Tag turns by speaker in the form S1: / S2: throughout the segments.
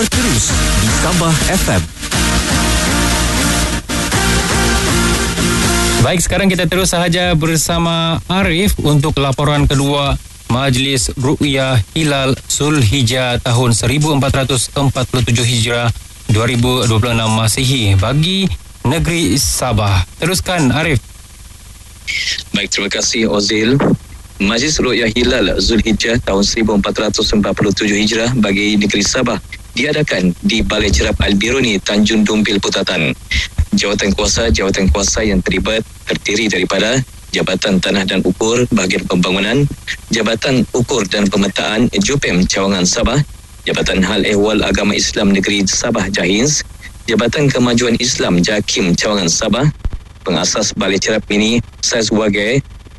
S1: terus di Sabah FM.
S2: Baik, sekarang kita terus sahaja bersama Arif untuk laporan kedua Majlis Ru'yah Hilal Zulhijjah tahun 1447 Hijrah 2026 Masihi bagi negeri Sabah. Teruskan Arif.
S3: Baik, terima kasih Ozil. Majlis Ru'yah Hilal Zulhijjah tahun 1447 Hijrah bagi negeri Sabah diadakan di Balai Cerap Al-Biruni, Tanjung Dumpil, Putatan. Jawatan kuasa yang terlibat terdiri daripada Jabatan Tanah dan Ukur Bahagian Pembangunan, Jabatan Ukur dan Pemetaan JUPEM Cawangan Sabah, Jabatan Hal Ehwal Agama Islam Negeri Sabah JAHINS, Jabatan Kemajuan Islam JAKIM Cawangan Sabah, pengasas Balai Cerap ini Saiz Wagai,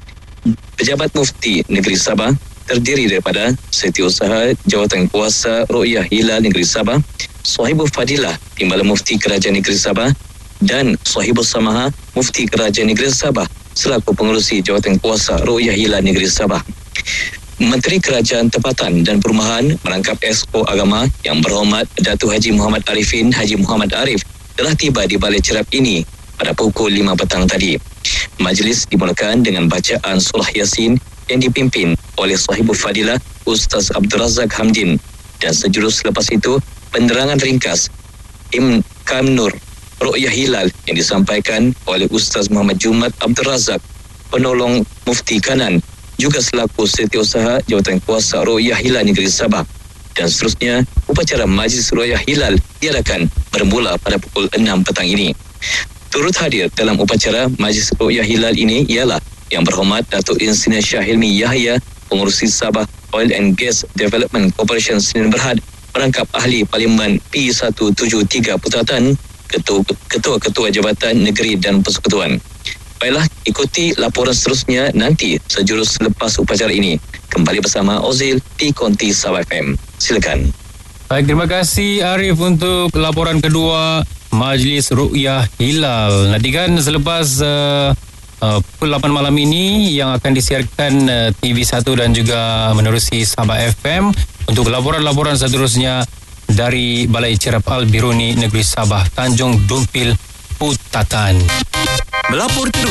S3: Pejabat Mufti Negeri Sabah terdiri daripada Setiausaha Jawatan Kuasa Ru'yah Hilal Negeri Sabah, Sahibul Fadilah Timbalan Mufti Kerajaan Negeri Sabah dan Sahibul Samaha Mufti Kerajaan Negeri Sabah selaku pengerusi Jawatan Kuasa Ru'yah Hilal Negeri Sabah. Menteri Kerajaan Tempatan dan Perumahan merangkap Exco Agama Yang Berhormat Datuk Haji Muhammad Arifin Haji Muhammad Arif telah tiba di Balai Cerap ini pada pukul 5 petang tadi. Majlis dimulakan dengan bacaan surah Yasin yang dipimpin oleh Sahibul Fadilah Ustaz Abdul Razak Hamdin, dan sejurus selepas itu penerangan ringkas Imkam Nur Ru'yah Hilal yang disampaikan oleh Ustaz Muhammad Jumat Abdul Razak, penolong Mufti Kanan, juga selaku Setiausaha Jawatan Kuasa Ru'yah Hilal Negeri Sabah. Dan seterusnya, upacara Majlis Ru'yah Hilal diadakan bermula pada pukul 6 petang ini. Turut hadir dalam upacara Majlis Ru'yah Hilal ini ialah Yang Berhormat Datuk Insinyur Shah Hilmi Yahya, pengurusi Sabah Oil and Gas Development Corporation Sdn Bhd, merangkap ahli Parlimen P173 Putatan, ketua-ketua Jabatan Negeri dan Persekutuan. Baiklah, ikuti laporan seterusnya nanti sejurus selepas upacara ini. Kembali bersama Ozil di Konti Sabah FM. Silakan.
S2: Baik, terima kasih Arif untuk laporan kedua Majlis Ru'yah Hilal. Nantikan selepas pukul 8 malam ini yang akan disiarkan TV1 dan juga menerusi Sabah FM untuk laporan-laporan seterusnya dari Balai Cerap Al-Biruni Negeri Sabah, Tanjung Dumpil, Putatan.
S1: Melapor terus